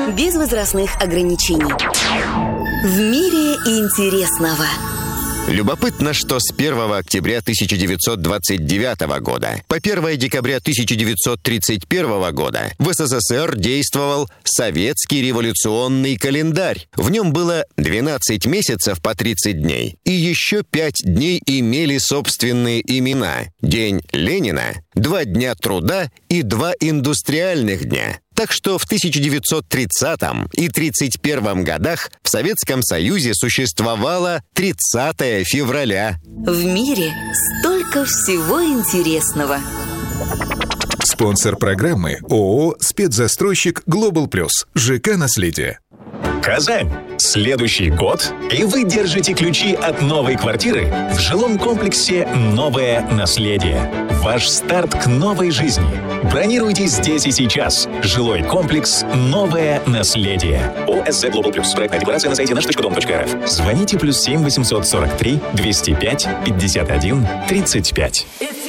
Без возрастных ограничений. В мире интересного. Любопытно, что с 1 октября 1929 года по 1 декабря 1931 года в СССР действовал советский революционный календарь. В нем было 12 месяцев по 30 дней. И еще 5 дней имели собственные имена. День Ленина, 2 дня труда и 2 индустриальных дня. Так что в 1930 и 1931 годах в Советском Союзе существовало 30 февраля. В мире столько всего интересного. Спонсор программы ООО «Спецзастройщик Глобал Плюс». ЖК «Наследие». Казань. Следующий год, и вы держите ключи от новой квартиры в жилом комплексе «Новое наследие». Ваш старт к новой жизни. Бронируйте здесь и сейчас. Жилой комплекс «Новое наследие». ОСЗ Global Plus. Проектная декларация на сайте наш.дом.рф. Звоните +7 843 205 51 35.